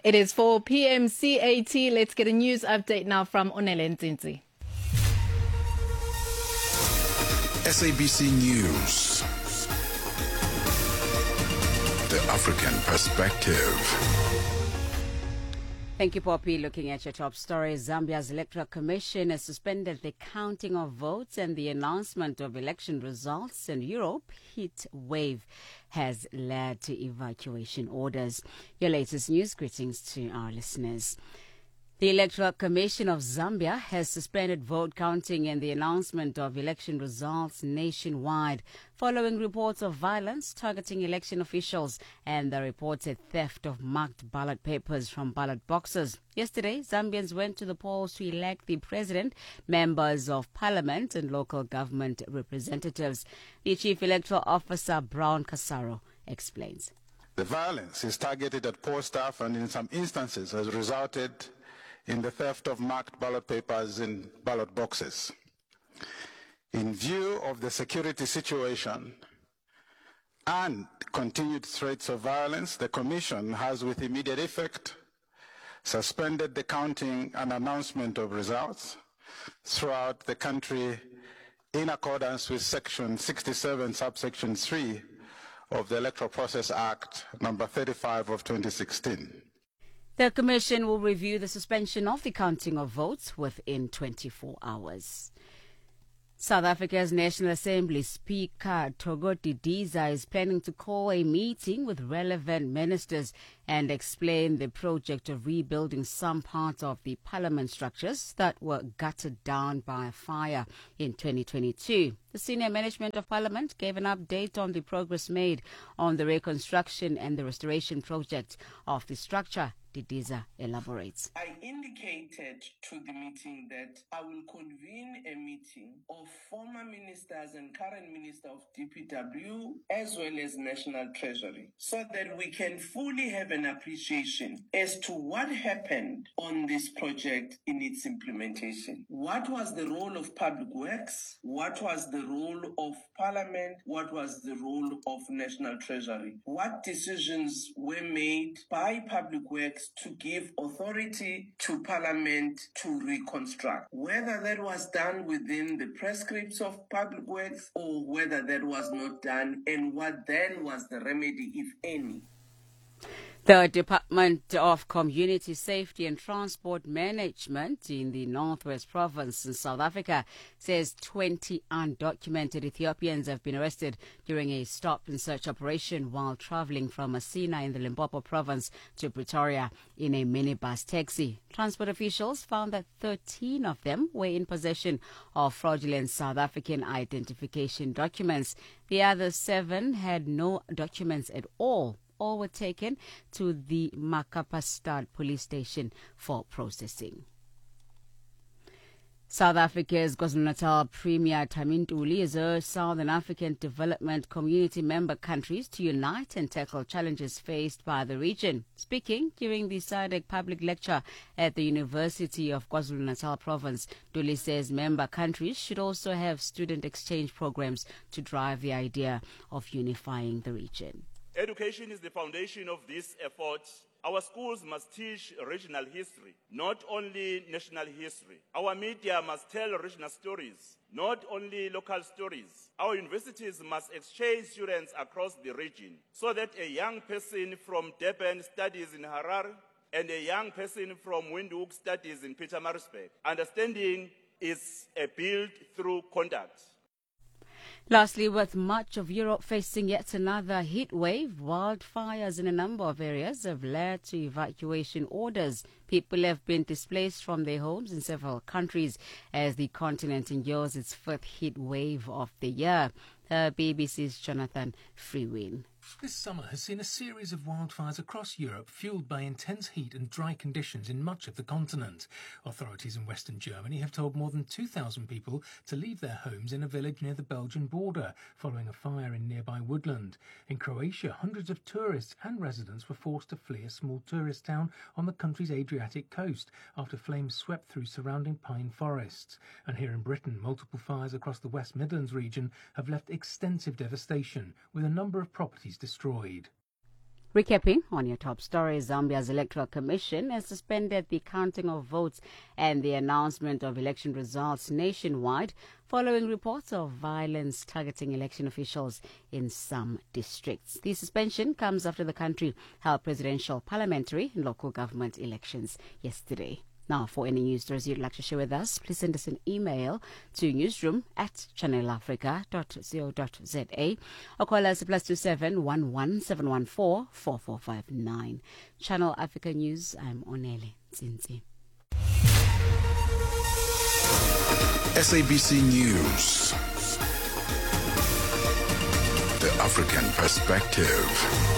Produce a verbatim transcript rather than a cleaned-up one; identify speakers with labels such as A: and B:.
A: It is four p m C A T. Let's get a news update now from Onele Nzinzi.
B: S A B C News. The African Perspective.
C: Thank you, Poppy. Looking at your top stories, Zambia's Electoral Commission has suspended the counting of votes and the announcement of election results, and Europe heat wave has led to evacuation orders. Your latest news, greetings to our listeners. The Electoral Commission of Zambia has suspended vote counting and the announcement of election results nationwide following reports of violence targeting election officials and the reported theft of marked ballot papers from ballot boxes. Yesterday, Zambians went to the polls to elect the president, members of parliament and local government representatives. The Chief Electoral Officer, Brown Casaro, explains.
D: The violence is targeted at poor staff and in some instances has resulted in the theft of marked ballot papers in ballot boxes. In view of the security situation and continued threats of violence, the Commission has with immediate effect suspended the counting and announcement of results throughout the country in accordance with Section sixty-seven, subsection three of the Electoral Process Act number thirty-five of twenty sixteen.
C: The Commission will review the suspension of the counting of votes within twenty-four hours. South Africa's National Assembly Speaker Thoko Didiza is planning to call a meeting with relevant ministers and explain the project of rebuilding some parts of the parliament structures that were gutted down by a fire in twenty twenty-two. The senior management of Parliament gave an update on the progress made on the reconstruction and the restoration project of the structure. Didiza elaborates.
E: I indicated to the meeting that I will convene a meeting of former ministers and current minister of D P W as well as National Treasury so that we can fully have an appreciation as to what happened on this project in its implementation. What was the role of Public Works? What was the role of Parliament? What was the role of National Treasury? What decisions were made by Public Works to give authority to Parliament to reconstruct? Whether that was done within the prescripts of Public Works or whether that was not done, and what then was the remedy, if any.
C: The Department of Community Safety and Transport Management in the Northwest Province in South Africa says twenty undocumented Ethiopians have been arrested during a stop-and-search operation while traveling from Masina in the Limpopo Province to Pretoria in a minibus taxi. Transport officials found that thirteen of them were in possession of fraudulent South African identification documents. The other seven had no documents at all. All were taken to the Makapastad police station for processing. South Africa's KwaZulu-Natal Premier Thami Ntuli has urged Southern African Development Community member countries to unite and tackle challenges faced by the region. Speaking during the SADC public lecture at the University of KwaZulu-Natal Province, Ntuli says member countries should also have student exchange programs to drive the idea of unifying the region.
F: Education is the foundation of this effort. Our schools must teach regional history, not only national history. Our media must tell regional stories, not only local stories. Our universities must exchange students across the region so that a young person from Durban studies in Harare and a young person from Windhoek studies in Pietermaritzburg. Understanding is a built through conduct.
C: Lastly, with much of Europe facing yet another heat wave, wildfires in a number of areas have led to evacuation orders. People have been displaced from their homes in several countries as the continent endures its fifth heat wave of the year. Uh, B B C's Jonathan Freewin.
G: This summer has seen a series of wildfires across Europe fueled by intense heat and dry conditions in much of the continent. Authorities in Western Germany have told more than two thousand people to leave their homes in a village near the Belgian border following a fire in nearby woodland. In Croatia, hundreds of tourists and residents were forced to flee a small tourist town on the country's Adriatic coast after flames swept through surrounding pine forests. And here in Britain, multiple fires across the West Midlands region have left extensive devastation, with a number of properties destroyed.
C: Recapping on your top stories, Zambia's Electoral Commission has suspended the counting of votes and the announcement of election results nationwide following reports of violence targeting election officials in some districts. The suspension comes after the country held presidential, parliamentary and local government elections yesterday. Now, for any news stories you'd like to share with us, please send us an email to newsroom at channel africa dot co dot za or call us plus two seven one one seven one four four four five nine. Channel Africa News, I'm Onele Zinzi.
B: S A B C News. The African Perspective.